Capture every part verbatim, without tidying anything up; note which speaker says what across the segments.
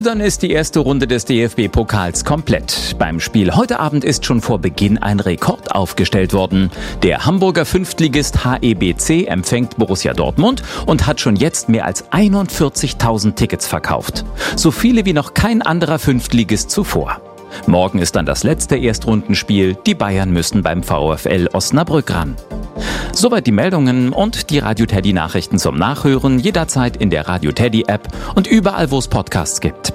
Speaker 1: Dann ist die erste Runde des D F B-Pokals komplett. Beim Spiel heute Abend ist schon vor Beginn ein Rekord aufgestellt worden. Der Hamburger Fünftligist H E B C empfängt Borussia Dortmund und hat schon jetzt mehr als einundvierzigtausend Tickets verkauft. So viele wie noch kein anderer Fünftligist zuvor. Morgen ist dann das letzte Erstrundenspiel. Die Bayern müssen beim VfL Osnabrück ran. Soweit die Meldungen und die Radio Teddy Nachrichten zum Nachhören jederzeit in der Radio Teddy App und überall, wo es Podcasts gibt.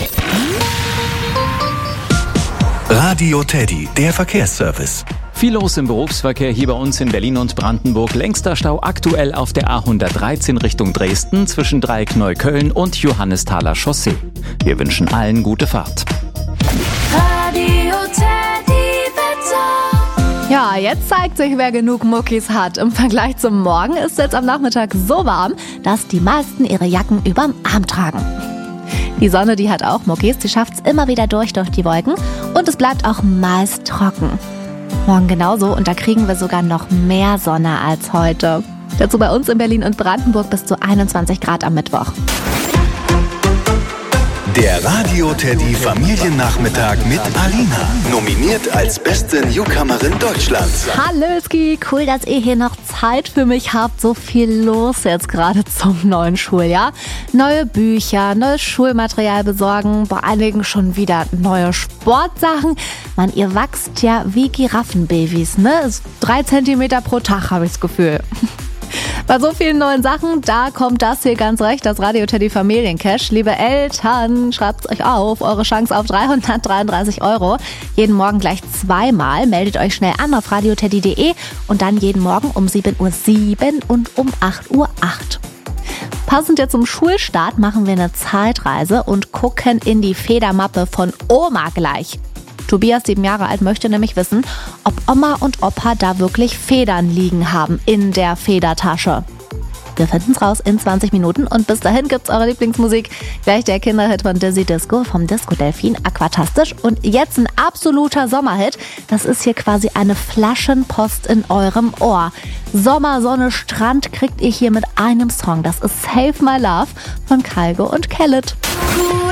Speaker 2: Radio Teddy, der Verkehrsservice.
Speaker 1: Viel los im Berufsverkehr hier bei uns in Berlin und Brandenburg. Längster Stau aktuell auf der A hundertdreizehn Richtung Dresden zwischen Dreieck-Neukölln und Johannesthaler Chaussee. Wir wünschen allen gute Fahrt.
Speaker 3: Radio Teddy Wetter.
Speaker 4: Ja, jetzt zeigt sich, wer genug Muckis hat. Im Vergleich zum Morgen ist es jetzt am Nachmittag so warm, dass die meisten ihre Jacken überm Arm tragen. Die Sonne, die hat auch Muckis, die schafft es immer wieder durch durch die Wolken und es bleibt auch meist trocken. Morgen genauso und da kriegen wir sogar noch mehr Sonne als heute. Dazu bei uns in Berlin und Brandenburg bis zu einundzwanzig Grad am Mittwoch.
Speaker 2: Der Radio Teddy Familiennachmittag mit Alina. Nominiert als beste Newcomerin Deutschlands.
Speaker 4: Hallöski, cool, dass ihr hier noch Zeit für mich habt. So viel los jetzt gerade zum neuen Schuljahr. Neue Bücher, neues Schulmaterial besorgen, bei einigen schon wieder neue Sportsachen. Mann, ihr wachst ja wie Giraffenbabys, ne? Drei Zentimeter pro Tag, habe ich das Gefühl. Bei so vielen neuen Sachen, da kommt das hier ganz recht, das Radio Teddy Familiencash. Liebe Eltern, schreibt's euch auf, eure Chance auf dreihundertdreiunddreißig Euro. Jeden Morgen gleich zweimal. Meldet euch schnell an auf radio teddy punkt de und dann jeden Morgen um sieben Uhr sieben und um acht Uhr acht. Passend jetzt zum Schulstart machen wir eine Zeitreise und gucken in die Federmappe von Oma gleich. Tobias, sieben Jahre alt, möchte nämlich wissen, ob Oma und Opa da wirklich Federn liegen haben in der Federtasche. Wir finden's raus in zwanzig Minuten und bis dahin gibt's eure Lieblingsmusik. Gleich der Kinderhit von Dizzy Disco vom Disco Delfin, Aquatastisch. Und jetzt ein absoluter Sommerhit. Das ist hier quasi eine Flaschenpost in eurem Ohr. Sommer, Sonne, Strand kriegt ihr hier mit einem Song. Das ist Save My Love von Kygo und Khaled.